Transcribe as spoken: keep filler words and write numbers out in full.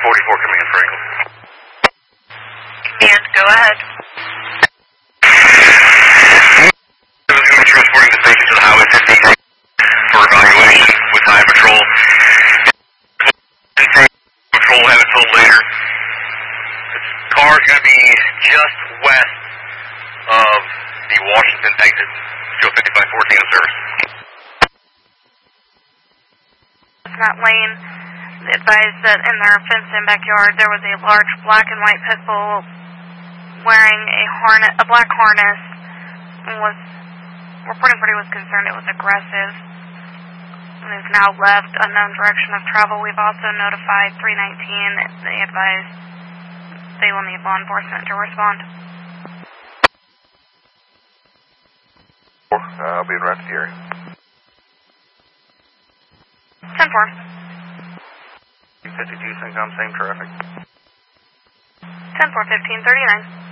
forty-four command Franklin. Command, go ahead. Transporting the station to the Highway fifty for evaluation with High Patrol. Patrol will have it told later. This car is going to be just west of the Washington exit. Joe fifty-five fourteen in service. In that lane, they advised that in their fenced-in backyard there was a large black and white pit bull wearing a harness, a black harness, and was reporting party was concerned it was aggressive and is now left unknown direction of travel. We've also notified three nineteen. They advised they will need law enforcement to respond. Uh, I'll be in right here. ten four. fifty-two, Syncom, same traffic. ten four, fifteen thirty-nine.